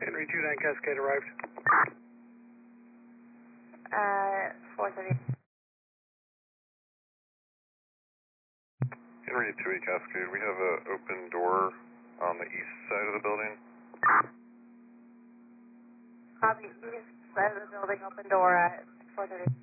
Henry 29 Cascade arrived. 430. Henry 28 Cascade, we have an open door on the east side of the building. On the east side of the building, open door at 430.